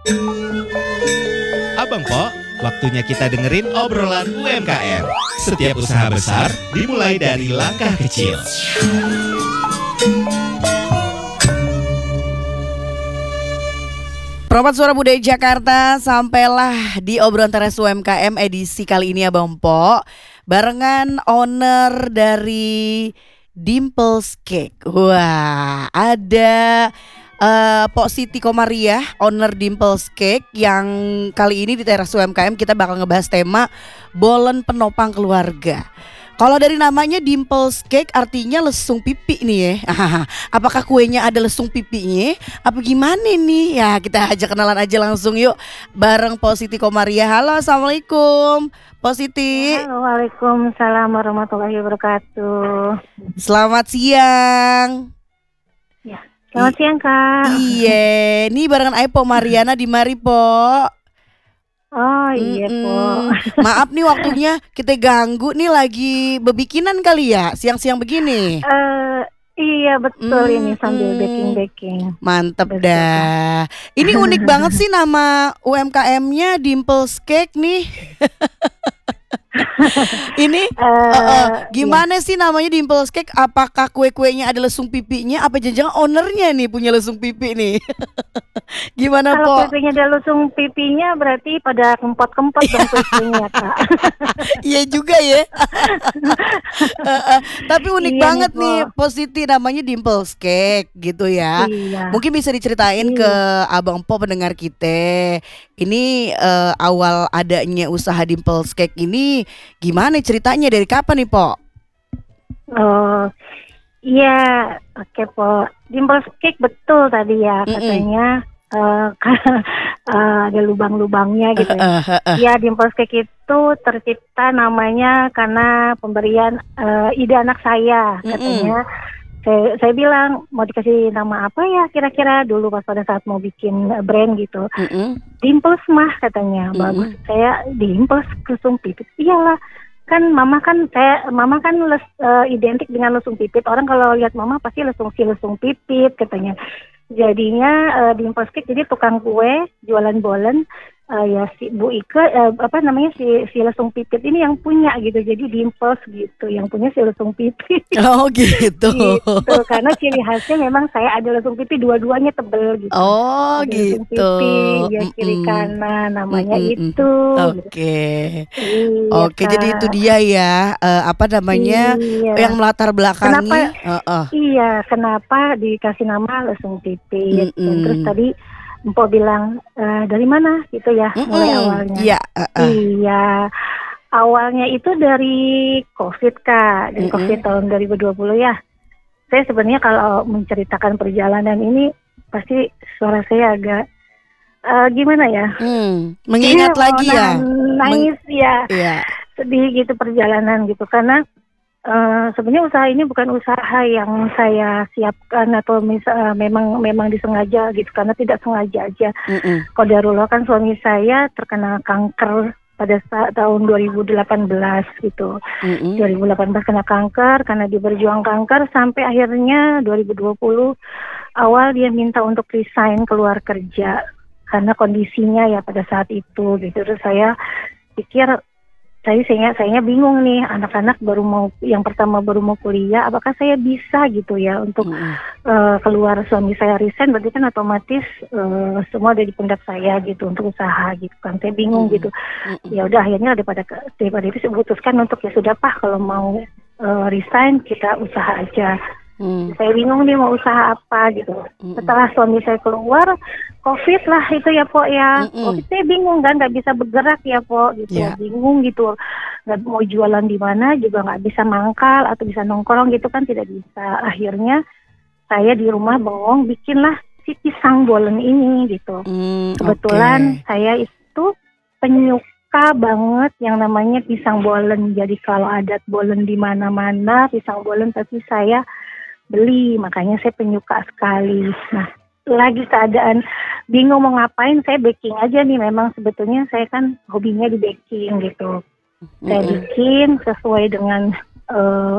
Abang Po, waktunya kita dengerin obrolan UMKM. Setiap usaha besar dimulai dari langkah kecil. Probat Suara Budaya Jakarta, sampailah di obrolan teras UMKM edisi kali ini Abang Po, barengan owner dari Dimples Cake. Wah, ada Pok Siti Komariah, owner Dimples Cake, yang kali ini di teras UMKM kita bakal ngebahas tema bolen penopang keluarga. Kalau dari namanya Dimples Cake artinya lesung pipi nih ya. Apakah kuenya ada lesung pipinya? Apa gimana nih? Ya kita ajak kenalan aja langsung yuk bareng Pok Siti Komariah. Halo, assalamualaikum Pok Siti. Halo, waalaikumsalam warahmatullahi wabarakatuh. Selamat siang. Ya, selamat siang Kak. Iya, nih barengan Ayo Pok Mariana di mari Pok. Oh iya Po. Maaf nih waktunya kita ganggu nih, lagi bebikinan kali ya siang-siang begini. Iya betul, ini sambil baking. Mantep Betul, dah. Ini unik banget sih nama UMKM-nya Dimples Cake nih. Ini gimana sih namanya Dimples Cake? Apakah kue-kuenya ada lesung pipinya? Apa jangan ownernya nih punya lesung pipi nih? Gimana Kalau Po? pipinya ada lesung pipinya berarti pada kempot-kempot dong pipinya Kak. Iya juga ya. Tapi unik Iya banget nih, nih Po. Positif, namanya Dimples Cake gitu ya. Iya. Mungkin bisa diceritain ke Abang Po pendengar kita. Ini awal adanya usaha Dimples Cake ini gimana ceritanya, dari kapan nih Po? Oh iya, oke Po. Dimples Cake betul tadi ya katanya. Ada lubang-lubangnya gitu ya. Ya, Dimples Cake itu tercipta namanya karena pemberian ide anak saya. Katanya saya bilang mau dikasih nama apa ya kira-kira dulu pas pada saat mau bikin brand gitu. Dimples mah katanya bagus. Saya Dimples lesung pipit. Iyalah, kan mama kan identik dengan lesung pipit. Orang kalau lihat mama pasti lesung pipit katanya. Jadinya Dimples Cake jadi tukang kue jualan bolen, ya si Bu Ike si lesung pipit ini yang punya gitu. Jadi Dimples gitu yang punya si lesung pipit. Oh gitu. Gitu. Karena ciri khasnya memang saya ada lesung pipi, dua-duanya tebel gitu. Oh ada gitu. lesung pipi, ya kiri kanan namanya itu. Oke. Iya, Oke, jadi itu Kak. dia ya, apa namanya, Iya. yang melatar belakangi. Iya, kenapa dikasih nama lesung pipit? Dan terus tadi Mpok bilang dari mana gitu ya mulai awalnya. Iya. Iya, awalnya itu dari COVID Kak, dari COVID tahun 2020 ya. Saya sebenarnya kalau menceritakan perjalanan ini pasti suara saya agak gimana ya? Mengingat lagi ya. Nangis ya. Iya. Sedih gitu perjalanan gitu karena sebenarnya usaha ini bukan usaha yang saya siapkan atau memang disengaja gitu, karena tidak sengaja aja. Qadarullah kan suami saya terkena kanker pada saat tahun 2018 gitu. 2018 kena kanker, karena dia berjuang kanker sampai akhirnya 2020 awal dia minta untuk resign keluar kerja karena kondisinya ya pada saat itu gitu. Terus saya pikir saya bingung nih, anak-anak yang pertama baru mau kuliah, apakah saya bisa gitu ya untuk keluar, suami saya resign berarti kan otomatis semua ada di pundak saya gitu untuk usaha gitu kan. Saya bingung gitu. Ya udah akhirnya daripada itu saya putuskan untuk ya sudah Pak, kalau mau resign kita usaha aja. Saya bingung nih mau usaha apa gitu. Setelah suami saya keluar, COVID lah itu ya Pok ya. COVID saya bingung kan, nggak bisa bergerak ya Pok gitu. Bingung gitu. Nggak mau jualan di mana juga nggak bisa mangkal atau bisa nongkrong gitu kan, tidak bisa. Akhirnya saya di rumah bengong bikinlah si pisang bolen ini gitu. Kebetulan saya itu penyuka banget yang namanya pisang bolen. Jadi kalau ada bolen di mana-mana pisang bolen pasti saya beli, makanya saya penyuka sekali. Nah, lagi keadaan bingung mau ngapain, saya baking aja nih. Memang sebetulnya saya kan hobinya di baking gitu. Saya bikin sesuai dengan